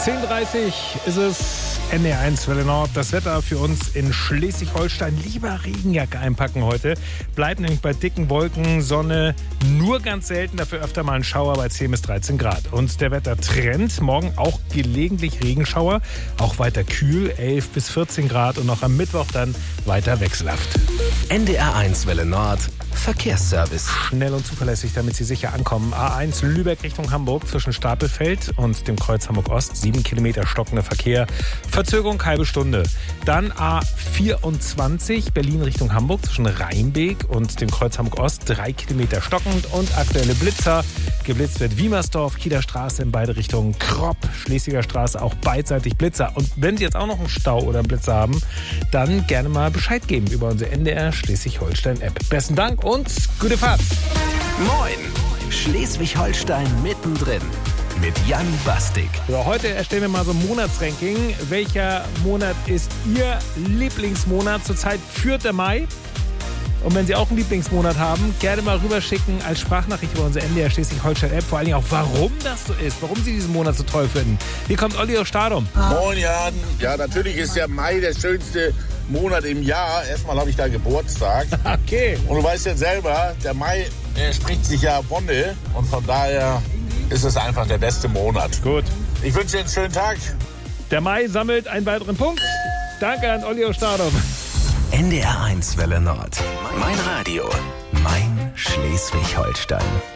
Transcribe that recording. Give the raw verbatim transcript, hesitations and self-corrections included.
zehn Uhr dreißig ist es, N D R eins Welle Nord. Das Wetter für uns in Schleswig-Holstein. Lieber Regenjacke einpacken heute. Bleibt nämlich bei dicken Wolken, Sonne, nur ganz selten, dafür öfter mal ein Schauer bei zehn bis dreizehn Grad. Und der Wettertrend, morgen auch gelegentlich Regenschauer, auch weiter kühl, elf bis vierzehn Grad und noch am Mittwoch dann weiter wechselhaft. N D R eins Welle Nord, Verkehrsservice. Schnell und zuverlässig, damit Sie sicher ankommen. A eins Lübeck Richtung Hamburg zwischen Stapelfeld und dem Kreuz Hamburg Ost. Sieben Kilometer stockender Verkehr. Verzögerung halbe Stunde. Dann A vierundzwanzig Berlin Richtung Hamburg zwischen Rheinbeek und dem Kreuz Hamburg Ost. Drei Kilometer stockend und aktuelle Blitzer. Geblitzt wird Wiemersdorf, Kieler Straße in beide Richtungen. Kropp, Schleswiger Straße auch beidseitig Blitzer. Und wenn Sie jetzt auch noch einen Stau oder einen Blitzer haben, dann gerne mal Bescheid geben über unsere N D R Schleswig-Holstein-App. Besten Dank und gute Fahrt. Moin, Schleswig-Holstein mittendrin mit Jan Bastik. So, heute erstellen wir mal so ein Monatsranking. Welcher Monat ist Ihr Lieblingsmonat? Zurzeit führt der Mai. Und wenn Sie auch einen Lieblingsmonat haben, gerne mal rüberschicken als Sprachnachricht über unsere N D R Schleswig-Holstein-App. Vor allen Dingen auch, warum das so ist, warum Sie diesen Monat so toll finden. Hier kommt Olli aus Stadum. Moin Jan. Ja, natürlich ist der Mai der schönste Monat im Jahr. Erstmal habe ich da Geburtstag. Okay. Und du weißt ja selber, der Mai, der spricht sich ja Wonne. Und von daher ist es einfach der beste Monat. Gut. Ich wünsche dir einen schönen Tag. Der Mai sammelt einen weiteren Punkt. Danke an Olli aus Stadum. N D R eins Welle Nord. Mein Radio. Mein Schleswig-Holstein.